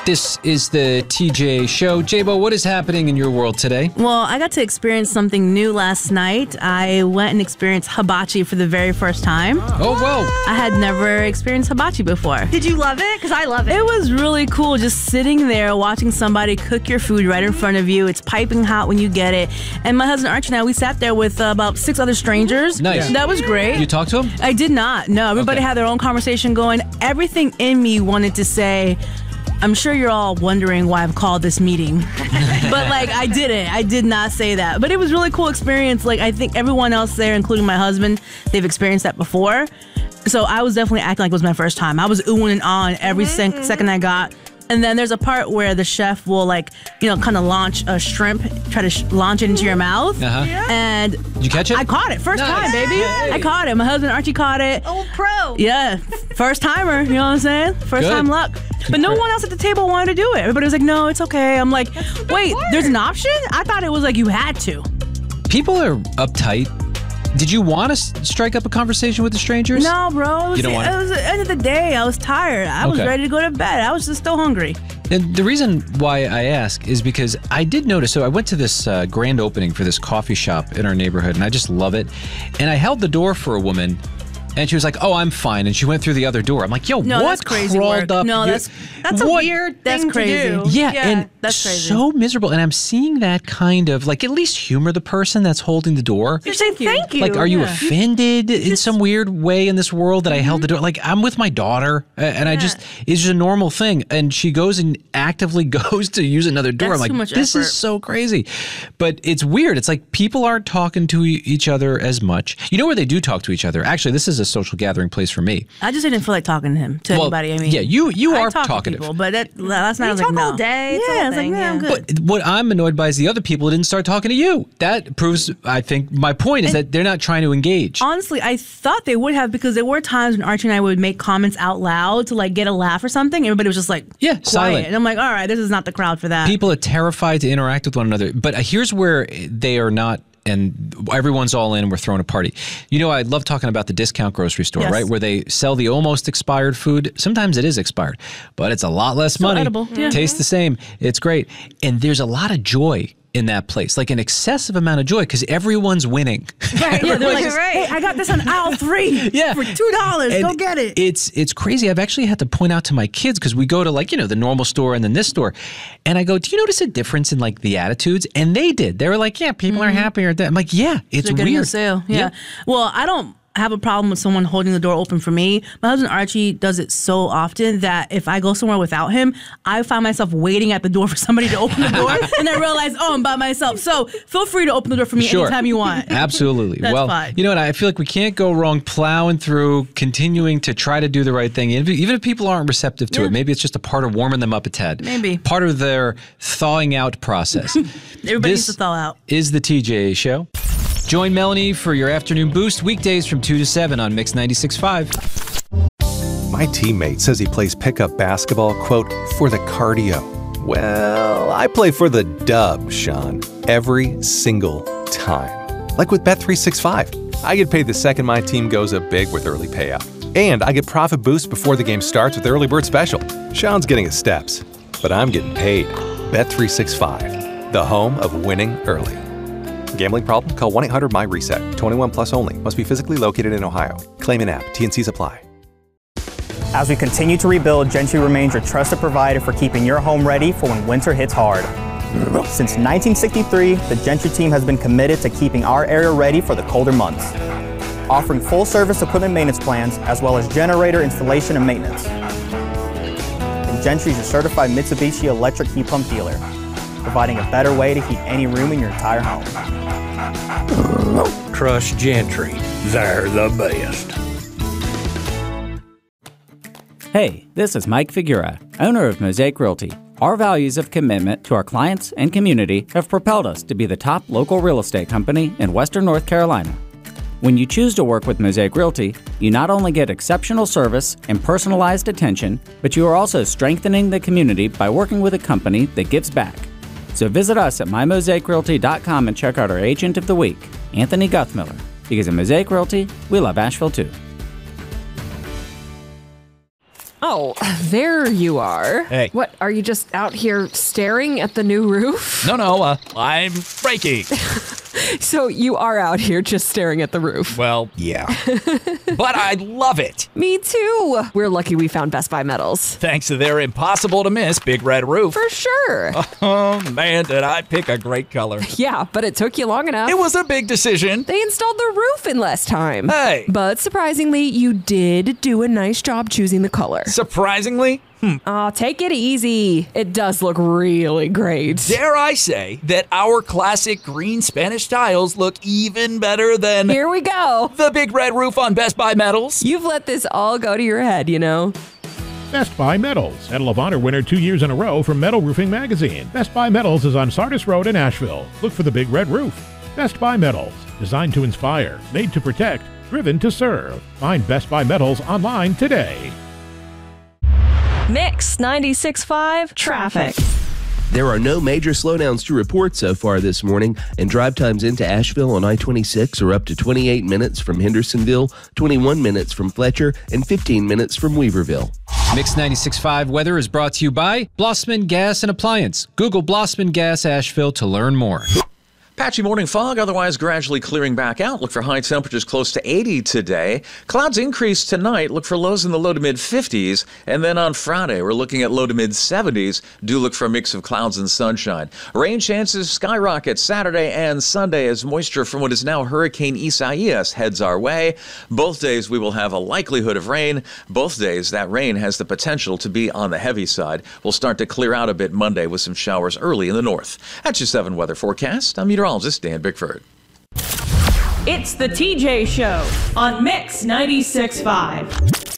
This is the TJ Show. J-Bo, what is happening in your world today? Well, I got to experience something new last night. I went and experienced hibachi for the very first time. Oh, well. I had never experienced hibachi before. Did you love it? Because I love it. It was really cool just sitting there watching somebody cook your food right in front of you. It's piping hot when you get it. And my husband Archie and I, we sat there with about 6 other strangers. Nice. That was great. You talked to him? I did not. No, everybody had their own conversation going. Everything in me wanted to say, I'm sure you're all wondering why I've called this meeting. But, I didn't. I did not say that. But it was a really cool experience. I think everyone else there, including my husband, they've experienced that before. So I was definitely acting like it was my first time. I was oohing and ahhing every second I got. And then there's a part where the chef will, kind of launch a shrimp, try to launch it into your mouth. Uh-huh. Yeah. And did you catch it? I caught it. First time, baby. Yay. I caught it. My husband Archie caught it. Old pro. Yeah. First timer. You know what I'm saying? First time luck. But no one else at the table wanted to do it. Everybody was like, no, it's okay. I'm like, wait, there's an option? I thought it was like you had to. People are uptight. Did you want to strike up a conversation with the strangers? No, bro. You don't want it was the end of the day. I was tired. I was ready to go to bed. I was just still hungry. And the reason why I ask is because I did notice, so I went to this grand opening for this coffee shop in our neighborhood, and I just love it. And I held the door for a woman, and she was like, oh, I'm fine. And she went through the other door. I'm like, yo, no, what that's crazy crawled work. up? No, that's a weird thing to do. Yeah, and that's crazy. So miserable. And I'm seeing that kind of, at least humor the person that's holding the door. You say thank you. Are you offended in some weird way in this world that I held the door? I'm with my daughter, and it's just a normal thing. And she goes and actively goes to use another door. That's I'm too like, much this effort. is so crazy. But it's weird. It's like people aren't talking to each other as much. You know where they do talk to each other? Actually, this is a social gathering place for me. I just didn't feel like talking to him, anybody. I mean, yeah, you are talk talkative. To people, but last night I was like, talk no. all day. Yeah, I was like, I'm good. But what I'm annoyed by is the other people who didn't start talking to you. That proves, I think, my point is that they're not trying to engage. Honestly, I thought they would have, because there were times when Archie and I would make comments out loud to get a laugh or something. Everybody was just quiet. Silent. And I'm like, all right, this is not the crowd for that. People are terrified to interact with one another. But here's where they are not, and everyone's all in and we're throwing a party. I love talking about the discount grocery store, right? Where they sell the almost expired food. Sometimes it is expired, but it's a lot less money. Edible. Yeah. Tastes the same. It's great. And there's a lot of joy in that place, an excessive amount of joy, because everyone's winning. Right. Yeah, they're like, hey, I got this on aisle 3 for $2. Go get it. It's crazy. I've actually had to point out to my kids, because we go to the normal store and then this store, and I go, do you notice a difference in the attitudes? And they did. They were like, yeah, people are happier. I'm like, yeah, it's They're getting weird. a sale. Yeah. Well, I don't have a problem with someone holding the door open for me. My husband Archie does it so often that if I go somewhere without him, I find myself waiting at the door for somebody to open the door, and I realize, oh, I'm by myself. So feel free to open the door for me anytime you want. Absolutely. That's well, fine. You know what? I feel like we can't go wrong plowing through, continuing to try to do the right thing. Even if people aren't receptive to it, maybe it's just a part of warming them up a tad. Maybe. Part of their thawing out process. Everybody needs to thaw out. Is the TJ Show. Join Melanie for your afternoon boost weekdays from 2 to 7 on Mix 96.5. My teammate says he plays pickup basketball, quote, for the cardio. Well, I play for the dub, Sean, every single time. Like with Bet365. I get paid the second my team goes up big with early payout. And I get profit boosts before the game starts with Early Bird Special. Sean's getting his steps, but I'm getting paid. Bet365, the home of winning early. Gambling problem? Call 1-800-MY-RESET. 21 plus only. Must be physically located in Ohio. Claim in app. T&Cs apply. As we continue to rebuild, Gentry remains your trusted provider for keeping your home ready for when winter hits hard. Since 1963, the Gentry team has been committed to keeping our area ready for the colder months, offering full-service equipment maintenance plans as well as generator installation and maintenance. And Gentry is your certified Mitsubishi electric heat pump dealer, providing a better way to heat any room in your entire home. Trust Gentry. They're the best. Hey, this is Mike Figura, owner of Mosaic Realty. Our values of commitment to our clients and community have propelled us to be the top local real estate company in Western North Carolina. When you choose to work with Mosaic Realty, you not only get exceptional service and personalized attention, but you are also strengthening the community by working with a company that gives back. So visit us at mymosaicrealty.com and check out our agent of the week, Anthony Guthmiller. Because at Mosaic Realty, we love Asheville too. Oh, there you are. Hey. What, are you just out here staring at the new roof? No, I'm breaking. So you are out here just staring at the roof? Well, yeah. But I love it. Me too. We're lucky we found Best Buy Metals. Thanks to their impossible to miss Big Red Roof. For sure. Oh, man, did I pick a great color. Yeah, but it took you long enough. It was a big decision. They installed the roof in less time. Hey. But surprisingly, you did do a nice job choosing the color. Surprisingly? Oh, take it easy. It does look really great. Dare I say that our classic green Spanish tiles look even better than... Here we go. The Big Red Roof on Best Buy Metals. You've let this all go to your head, you know. Best Buy Metals, Medal of Honor winner 2 years in a row from Metal Roofing Magazine. Best Buy Metals is on Sardis Road in Asheville. Look for the Big Red Roof. Best Buy Metals, designed to inspire, made to protect, driven to serve. Find Best Buy Metals online today. Mix 96.5 traffic. There are no major slowdowns to report so far this morning, and drive times into Asheville on I-26 are up to 28 minutes from Hendersonville, 21 minutes from Fletcher, and 15 minutes from Weaverville. Mix 96.5 weather is brought to you by Blossman Gas and Appliance. Google Blossman Gas Asheville to learn more. Patchy morning fog, otherwise gradually clearing back out. Look for high temperatures close to 80 today. Clouds increase tonight. Look for lows in the low to mid 50s. And then on Friday, we're looking at low to mid 70s. Do look for a mix of clouds and sunshine. Rain chances skyrocket Saturday and Sunday as moisture from what is now Hurricane Isaias heads our way. Both days we will have a likelihood of rain. Both days that rain has the potential to be on the heavy side. We'll start to clear out a bit Monday with some showers early in the north. That's your 7 weather forecast. I'm meteorologist Dan Bickford. It's the TJ Show on Mix 96.5.